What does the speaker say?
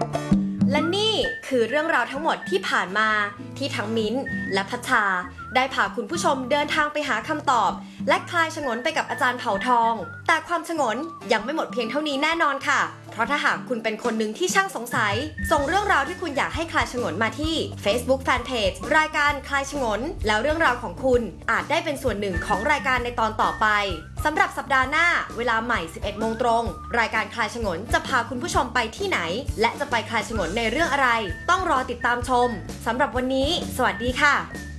และนี่คือเรื่องราวทั้งหมดที่ผ่านมาที่ทั้งมิ้นท์และพัชชาได้พาคุณผู้ชมเดินทางไปหาคำตอบและคลายฉงนไปกับอาจารย์เผ่าทองแต่ความฉงนยังไม่หมดเพียงเท่านี้แน่นอนค่ะเพราะถ้าหากคุณเป็นคนหนึ่งที่ช่างสงสัยส่งเรื่องราวที่คุณอยากให้คลายฉงนมาที่ Facebook Fanpage รายการคลายฉงนแล้วเรื่องราวของคุณอาจได้เป็นส่วนหนึ่งของรายการในตอนต่อไปสำหรับสัปดาห์หน้าเวลาใหม่ 11 โมงตรงรายการคลายฉงนจะพาคุณผู้ชมไปที่ไหนและจะไปคลายฉงนในเรื่องอะไรต้องรอติดตามชมสำหรับวันนี้สวัสดีค่ะ